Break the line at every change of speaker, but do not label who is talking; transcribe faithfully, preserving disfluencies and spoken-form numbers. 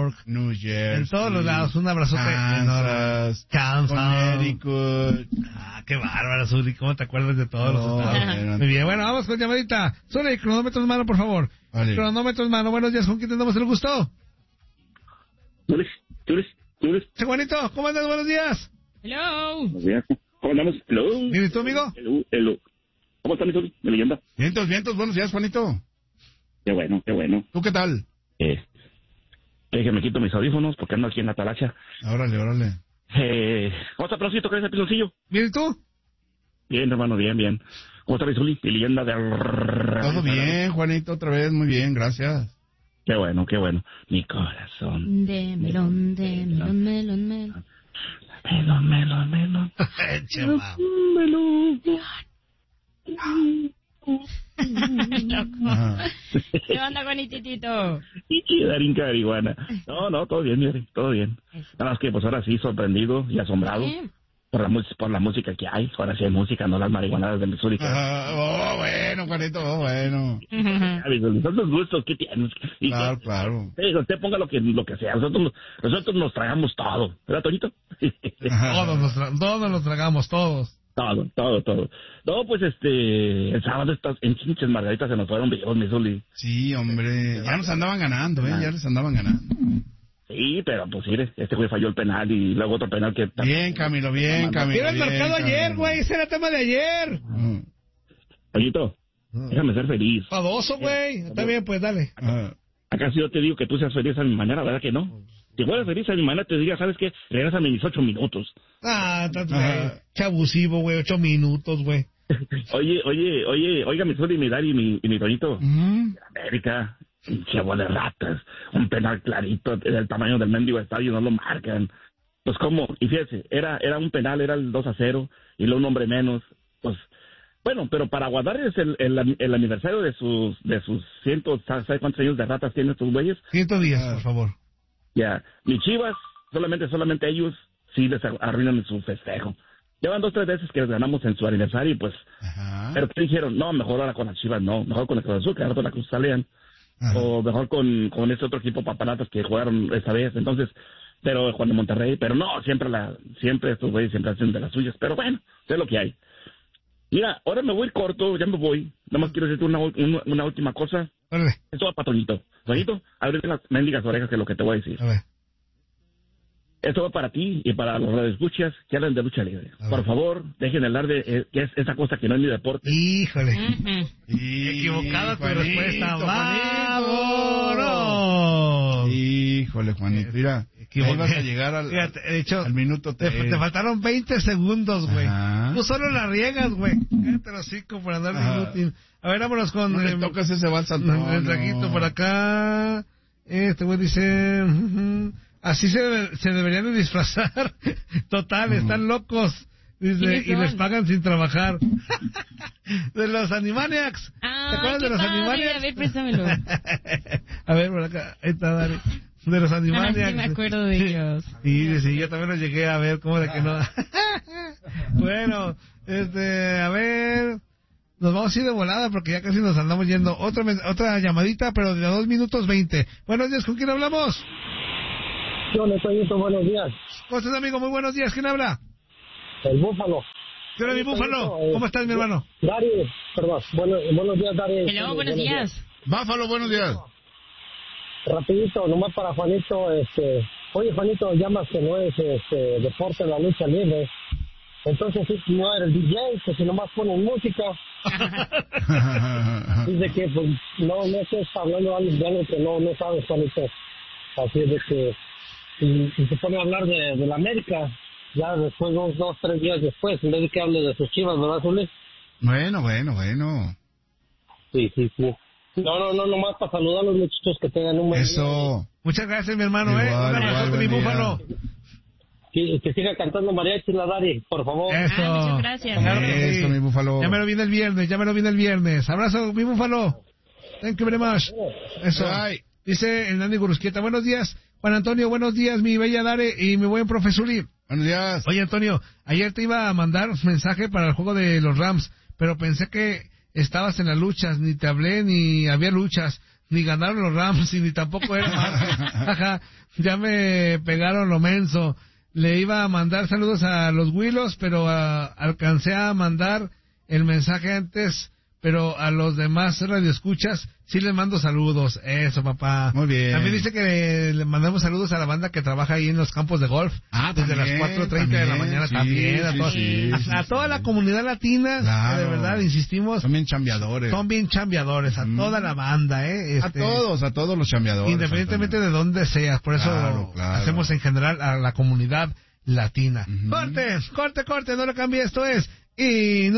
York,
New Jersey,
en todos los lados. Un abrazote
Kansas,
Kansas,
Connecticut.
Ah, qué bárbaro, Zuli, ¿cómo te acuerdas de todos
No,
los estados?
bueno.
Muy bien, bueno, vamos con llamadita. Zuli, cronómetro en mano, por favor.
Vale.
Cronómetro en mano, buenos días, ¿con quién tenemos el gusto?
¿Tú ¿Tú ¿Tú
Che, Juanito, ¿cómo andas? Buenos días.
Hello.
Buenos días. ¿Cómo andamos? Hello.
¿Y tú, amigo?
Hello. Hello. ¿Cómo están mis de leyenda?
Vientos, vientos, buenos días, Juanito.
Qué bueno, qué bueno.
¿Tú qué tal?
Eh, eh, que me quito mis audífonos porque ando aquí en la talacha.
Órale, órale.
Eh, ¿Cómo está, Prosito? ¿Qué es el pisoncillo?
¿Bien y tú?
Bien, hermano, bien, bien. ¿Cómo está mi Mi leyenda de...
Todo bien, Juanito, otra vez, muy bien, gracias.
Qué bueno, qué bueno. Mi corazón.
De melón, de melón, melón, melón.
Melón, melón, melón.
Che, wow.
Melón.
Ajá.
¿Qué onda, Juanititito?
Y chidarín carihuana. No, no, todo bien, mire, todo bien. Nada más que pues ahora sí sorprendido y asombrado
¿Qué?
por la, mus- por la música que hay. Ahora sí hay música, no las marihuanadas de Missouri.
Ajá. Oh, bueno, Juanito, oh, bueno.
Son los gustos que tienes. Y
Claro, claro.
que, usted ponga lo que lo que sea. Nosotros, nosotros nos tragamos todo. ¿Verdad, Toñito?
Ajá.
Todos nos, tra- todos nos tragamos, todos.
Todo, todo, todo. No, pues este, el sábado estas en Chinches Margaritas se nos fueron vivos, Missouri.
Sí, hombre, ya nos andaban ganando, ¿eh? Ya les andaban ganando.
Sí, pero pues mire, este güey falló el penal y luego otro penal que...
Bien, Camilo, bien, Camilo.
Era el
bien,
mercado
Camilo.
ayer, güey, ese era el tema de ayer.
Ajá.
Toñito, déjame ser feliz.
Fadoso, güey. Está bien, pues, dale.
Ajá.
¿Acaso yo te digo que tú seas feliz a mi mañana, verdad que no? Si fueras feliz a mi mañana te diría, ¿sabes qué? Regrésame mis ocho minutos.
Ah, está
Ajá.
qué abusivo, güey, ocho minutos, güey.
Oye, oye, oye, oiga mi Sol y mi Dari y mi, y mi Toñito.
Ujú.
América, pinche bola de ratas, un penal clarito del tamaño del mendigo estadio, no lo marcan. Pues cómo, y fíjese, era era un penal, era el dos a cero, y luego un hombre menos, pues, bueno, pero para guardarles el, el, el aniversario de sus, de sus cientos, ¿sabes cuántos años de ratas tienen estos güeyes?
Ciento días, por favor.
Ya, mis Chivas, solamente, solamente ellos sí les arruinan su festejo. Llevan dos, tres veces que les ganamos en su aniversario y pues,
Ajá.
pero ¿qué dijeron? No, mejor ahora con las Chivas, no, mejor con el Cruz Azul, que ahora con la Cruz salían.
Ajá.
O mejor con, con ese otro equipo papanatas que jugaron esta vez, entonces, pero Juan de Monterrey, pero no, siempre la, siempre estos güeyes siempre hacen de las suyas, pero bueno, sé lo que hay. Mira, ahora me voy corto, ya me voy, nada más quiero decirte una, una, una última cosa,
Órale,
esto va para Toñito, Toñito, ábrete las mendigas orejas que es lo que te voy a decir.
a ver.
Esto va para ti y para los radioescuchas que hablan de lucha libre.
A ver.
Por favor, dejen de hablar de eh, que es esa cosa que no es ni deporte.
Híjole.
Ujú.
Y-
Equivocada tu
Juanito,
respuesta.
Juanito.
¡Vámonos!
Híjole, Juanito, mira,
Equivoqué.
ahí vas a llegar al,
Fíjate, de hecho,
al minuto
te,
tres.
te faltaron veinte segundos, güey.
Ajá.
Tú solo la riegas, güey. Cállate los cinco por andar de
Ajá.
inútil. A ver, vámonos con...
No le
eh,
tocas ese vals al trono.
el traguito por acá. Este güey dice... ujú, así se, se deberían de disfrazar. Total, están locos. Dice,
¿Quiénes
y les
son?
pagan sin trabajar. De los Animaniacs. ¿Te
Ah,
acuerdas de
qué
los
padre,
Animaniacs?
a ver, préstamelo.
A ver, por acá. Ahí está, Dani. De los Animaniacs.
Ah, sí me acuerdo de ellos.
Sí, sí, yo también lo llegué a ver, ¿cómo de que no? Bueno, este, a ver, nos vamos a ir de volada porque ya casi nos andamos yendo. Otra men- otra llamadita, pero de dos minutos veinte. Buenos días, ¿con quién hablamos?
Yo le estoy diciendo buenos días.
¿Cómo estás, amigo? Muy buenos días, ¿quién habla?
El Búfalo.
¿Qué hora, mi búfalo? ¿Cómo estás, mi hermano?
Dari, perdón. Bueno, buenos días, Dari.
Hello, buenos días.
Báfalo, buenos días.
Rapidito, nomás para Juanito, este... Oye, Juanito, llamas que no es este, deporte la lucha libre. Entonces, sí, no eres D J, que si nomás ponen música. Dice que, pues, no, no estés hablando de algo, de algo que no, no sabes, Juanito. Así es de que, si, si se pone a hablar de, de la América, ya después, dos, dos, tres días después, en vez de que hable de sus Chivas, ¿verdad, Zuli?
Bueno, bueno, bueno.
Sí, sí, sí. No, no, no, nomás para saludar a los muchachos que tengan un buen día.
Eso.
Muchas gracias, mi hermano,
Igual,
¿eh? Un
igual,
abrazote, mi
buen día.
búfalo.
Que, que siga cantando mariachi la Dari, por favor.
Eso.
Ah, muchas gracias.
Claro que sí.
Eso, mi búfalo.
Ya me lo viene el viernes, ya me lo viene el viernes. Abrazo, mi búfalo. Thank you very much. Eso.
Bye.
Dice el Nandi Gurusquieta. Buenos días, Juan Antonio. Buenos días, mi bella Dare y mi buen profesor.
Buenos días.
Oye, Antonio, ayer te iba a mandar un mensaje para el juego de los Rams, pero pensé que estabas en las luchas, ni te hablé ni había luchas. ni ganaron los Rams y ni tampoco era más. Ajá, ya me pegaron lo menso. Le iba a mandar saludos a los Willos, pero uh, alcancé a mandar el mensaje antes, pero a los demás radioescuchas sí les mando saludos. Eso, papá.
Muy bien.
También dice que le, le mandamos saludos a la banda que trabaja ahí en los campos de golf.
Ah,
desde
también,
las cuatro treinta de la
también,
mañana
sí,
también. A,
sí,
todos-
sí,
a-
sí,
a
sí,
toda
sí.
la comunidad latina,
Claro.
que de verdad, insistimos,
Son bien chambeadores.
son bien chambeadores. A
Mm.
toda la banda, ¿eh?
A
Este,
todos, a todos los chambeadores.
Independientemente
Antonio.
de dónde seas. Por eso
Claro, claro.
hacemos en general a la comunidad latina.
Ujú.
Corte, corte, corte, no lo cambie. Esto es... Y